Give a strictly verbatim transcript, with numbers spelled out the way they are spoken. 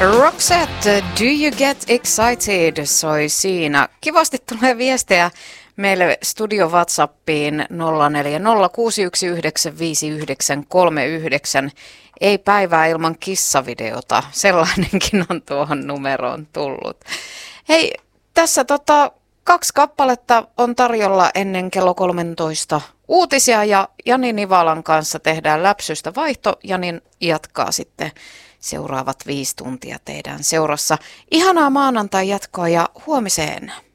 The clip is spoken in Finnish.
Roxette, Do You Get Excited soi siinä. Kivasti tulee viestejä meille studio WhatsAppiin nolla neljä nolla kuusi yksi yhdeksän viisi yhdeksän kolme yhdeksän. Ei päivää ilman kissavideota. Sellainenkin on tuohon numeroon tullut. Hei, tässä tota, kaksi kappaletta on tarjolla ennen kello kolmetoista uutisia ja Jani Nivalan kanssa tehdään läpsystä vaihto. Jani jatkaa sitten seuraavat viisi tuntia teidän seurassa. Ihanaa maanantai jatkoa ja huomiseen.